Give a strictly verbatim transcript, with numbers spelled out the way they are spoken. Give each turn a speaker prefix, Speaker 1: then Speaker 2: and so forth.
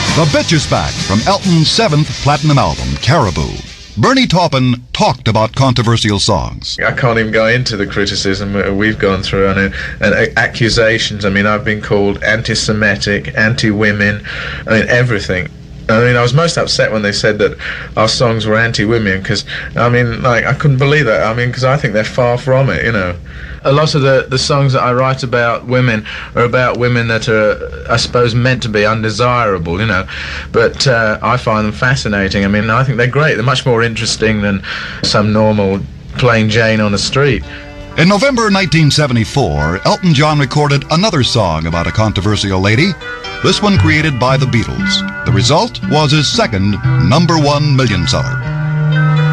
Speaker 1: The Bitch is Back from Elton's seventh platinum album, Caribou. Bernie Taupin talked about controversial songs.
Speaker 2: I can't even go into the criticism we've gone through on it, and accusations. I mean, I've been called anti-Semitic, anti-women, I mean, everything. I mean, I was most upset when they said that our songs were anti-women, because, I mean, like, I couldn't believe that. I mean, because I think they're far from it, you know. A lot of the, the songs that I write about women are about women that are, I suppose, meant to be undesirable, you know. But uh, I find them fascinating. I mean, I think they're great. They're much more interesting than some normal plain Jane on the street.
Speaker 1: In November nineteen seventy-four, Elton John recorded another song about a controversial lady, this one created by the Beatles. The result was his second number one million seller.